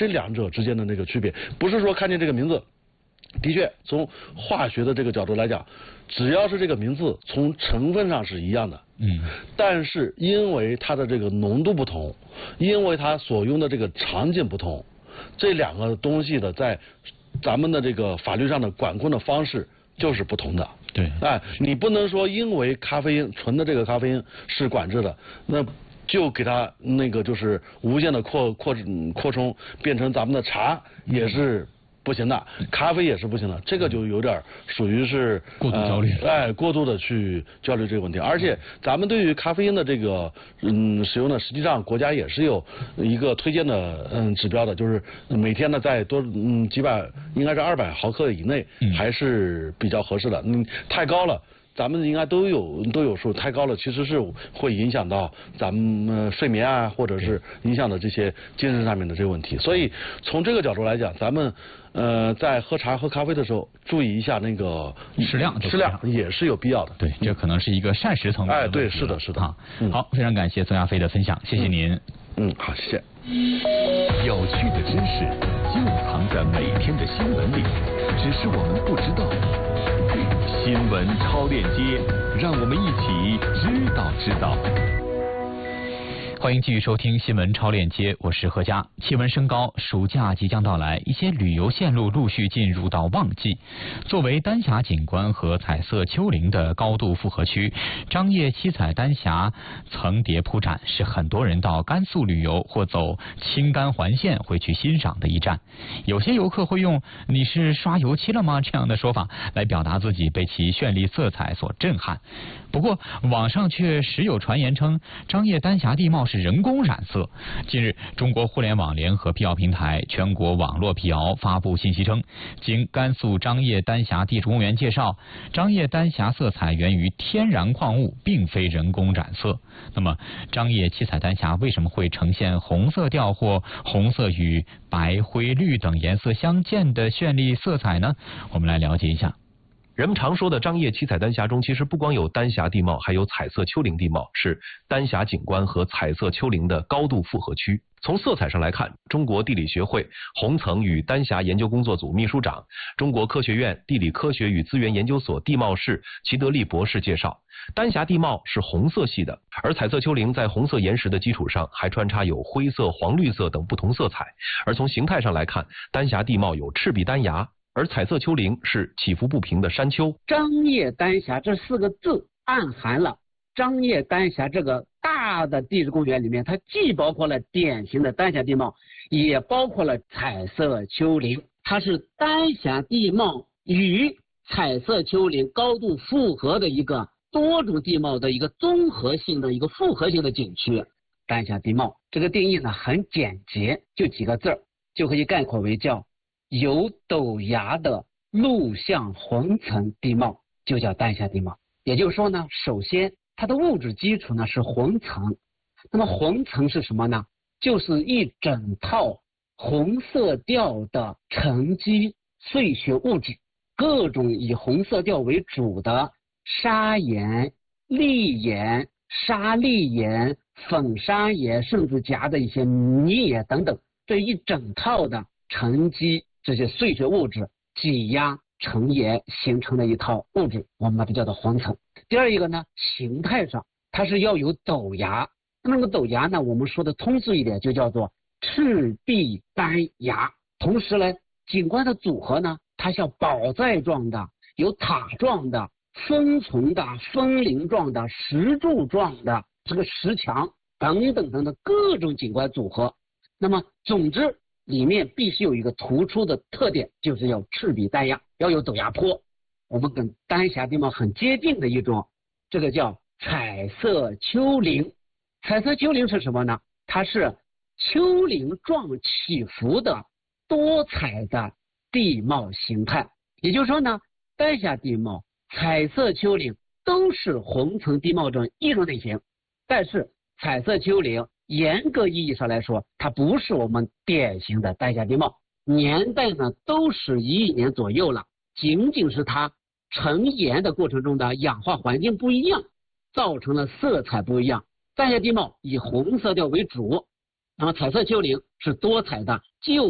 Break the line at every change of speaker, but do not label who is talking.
这两者之间的那个区别，不是说看见这个名字。的确，从化学的这个角度来讲，只要是这个名字从成分上是一样的，但是因为它的这个浓度不同，因为它所用的这个场景不同，这两个东西的在咱们的这个法律上的管控的方式就是不同的。
对，
你不能说因为咖啡因纯的这个咖啡因是管制的，那就给它那个就是无限的扩充，变成咱们的茶也是不行的，咖啡也是不行的，这个就有点属于是
过度焦虑，
过度的去焦虑这个问题。而且咱们对于咖啡因的这个使用呢，实际上国家也是有一个推荐的指标的，就是每天呢在几百，应该是200毫克以内，还是比较合适的。太高了。咱们应该都有数，太高了其实是会影响到咱们睡眠啊，或者是影响的这些精神上面的这个问题。所以从这个角度来讲，咱们在喝茶喝咖啡的时候，注意一下那个
适量
也是有必要的。
对，这可能是一个膳食层面的问题。
对，是的。
好，非常感谢孙亚飞的分享，谢谢您。
好，谢谢。
有趣的知识就藏在每天的新闻里，只是我们不知道。新闻超链接，让我们一起知道。
欢迎继续收听新闻超链接，我是何佳。气温升高，暑假即将到来，一些旅游线路陆续进入到旺季。作为丹霞景观和彩色丘陵的高度复合区，张掖七彩丹霞层叠铺展是很多人到甘肃旅游或走青甘环线会去欣赏的一站。有些游客会用“你是刷油漆了吗”这样的说法来表达自己被其绚丽色彩所震撼。不过网上却时有传言称张掖丹霞地貌是人工染色。近日，中国互联网联合辟谣平台全国网络辟谣发布信息称，经甘肃张掖丹霞地质公园介绍，张掖丹霞色彩源于天然矿物，并非人工染色。那么张掖七彩丹霞为什么会呈现红色调或红色与白灰绿等颜色相间的绚丽色彩呢？我们来了解一下。
人们常说的张掖七彩丹霞中，其实不光有丹霞地貌，还有彩色丘陵地貌，是丹霞景观和彩色丘陵的高度复合区。从色彩上来看，中国地理学会红层与丹霞研究工作组秘书长、中国科学院地理科学与资源研究所地貌室齐德利博士介绍，丹霞地貌是红色系的，而彩色丘陵在红色岩石的基础上还穿插有灰色、黄绿色等不同色彩。而从形态上来看，丹霞地貌有赤壁丹崖，而彩色丘陵是起伏不平的山丘。
张掖丹霞这4个字暗含了张掖丹霞这个大的地质公园里面，它既包括了典型的丹霞地貌，也包括了彩色丘陵。它是丹霞地貌与彩色丘陵高度复合的一个多种地貌的一个综合性的一个复合性的景区。丹霞地貌这个定义呢很简洁，就几个字就可以概括为叫有陡崖的陆相红层地貌，就叫丹霞地貌。也就是说呢，首先它的物质基础呢是红层。那么红层是什么呢？就是一整套红色调的沉积碎屑物质，各种以红色调为主的砂岩、砾岩、砂砾岩、粉砂岩，甚至夹的一些泥岩等等，这一整套的沉积这些碎屑物质挤压成岩形成的一套物质，我们把它叫做红层。第二一个呢，形态上它是要有陡崖，那么陡崖呢，我们说的通俗一点就叫做赤壁丹崖。同时呢，景观的组合呢，它像宝寨状的、有塔状的、分层的、分灵状的、石柱状的这个石墙等等等等各种景观组合。那么总之里面必须有一个突出的特点，就是要赤壁丹崖，要有陡崖坡。我们跟丹霞地貌很接近的一种，这个叫彩色丘陵。彩色丘陵是什么呢？它是丘陵状起伏的多彩的地貌形态。也就是说呢，丹霞地貌、彩色丘陵都是红层地貌中一种类型，但是彩色丘陵严格意义上来说，它不是我们典型的丹霞地貌，年代呢都是1亿年左右了，仅仅是它成岩的过程中的氧化环境不一样，造成了色彩不一样。丹霞地貌以红色调为主，那么彩色丘陵是多彩的，既有